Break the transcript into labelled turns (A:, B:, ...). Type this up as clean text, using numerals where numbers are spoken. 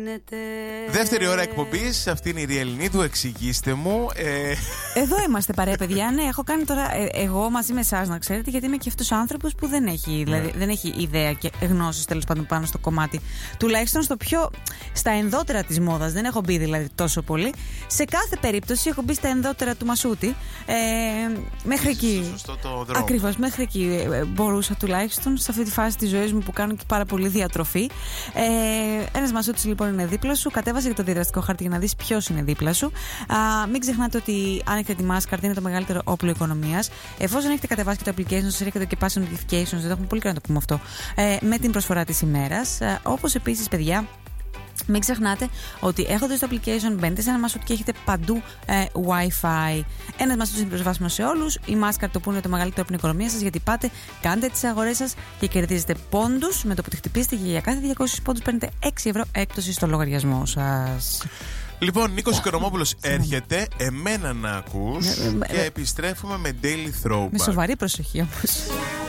A: Δεύτερη ώρα εκπομπής, αυτή είναι η Ριελνίδου, εξηγήστε μου.
B: Εδώ είμαστε παρέα, παιδιά. Ναι, έχω κάνει τώρα εγώ μαζί με εσάς, να ξέρετε, γιατί είμαι και αυτός ο άνθρωπος που δεν έχει, δηλαδή, δεν έχει ιδέα και γνώσεις τέλος πάντων πάνω στο κομμάτι. Τουλάχιστον στα ενδότερα της μόδας. Δεν έχω μπει δηλαδή τόσο πολύ. Σε κάθε περίπτωση έχω μπει στα ενδότερα του Μασούτη. Μέχρι εκεί.
A: Σωστό το δρόμο.
B: Ακριβώς, μέχρι εκεί μπορούσα τουλάχιστον σε αυτή τη φάση της ζωής μου που κάνω και πάρα πολύ διατροφή. Ένας Μασούτης λοιπόν είναι δίπλα σου. Κατέβασε και το διαδραστικό χάρτη για να δεις ποιος είναι δίπλα σου. Μην ξεχνάτε ότι αν έχετε τη Mastercard είναι το μεγαλύτερο όπλο οικονομίας. Εφόσον έχετε κατεβάσει και το application σας, έχετε και pass notifications, δεν το έχουμε πολύ καιρό να το πούμε αυτό, με την προσφορά της ημέρας. Όπως επίσης, παιδιά, μην ξεχνάτε ότι έχοντας το application μπαίνετε σε ένα Μασούτη και έχετε παντού Wi-Fi. Ένας Μασούτης είναι προσβάσιμος σε όλους. Η Mastercard το που είναι το μεγαλύτερο όπλο οικονομίας σας, γιατί πάτε, κάντε τις αγορές σας και κερδίζετε πόντους με το που τη χτυπήσετε και για κάθε 200 πόντους παίρνετε 6 ευρώ έκπτωση στο λογαριασμό σας.
A: Λοιπόν, Νίκος Οικονομόπουλος έρχεται, εμένα να ακούς, και επιστρέφουμε με Daily Throwback.
B: Με σοβαρή προσοχή όμως.